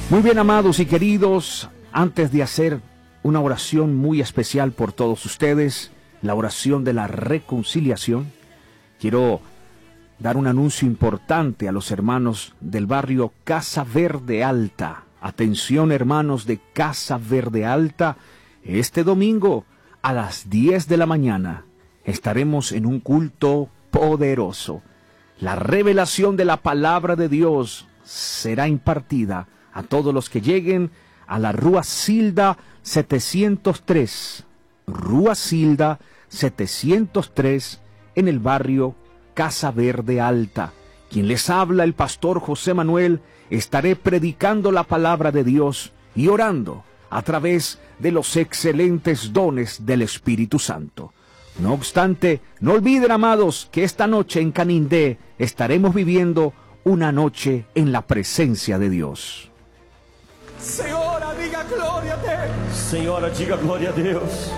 Muy bien, amados y queridos, antes de hacer una oración muy especial por todos ustedes, la oración de la reconciliación, quiero dar un anuncio importante a los hermanos del barrio Casa Verde Alta. Atención, hermanos de Casa Verde Alta, este domingo a las 10 de la mañana estaremos en un culto poderoso. La revelación de la palabra de Dios será impartida a todos los que lleguen a la Rua Silda 703. Rua Silda 703 en el barrio Casa Verde Alta. Quien les habla, el pastor José Manuel, estaré predicando la palabra de Dios y orando a través de los excelentes dones del Espíritu Santo. No obstante, no olviden, amados, que esta noche en Canindé estaremos viviendo una noche en la presencia de Dios. Senhora, diga glória a Deus. Senhora, diga glória a Deus.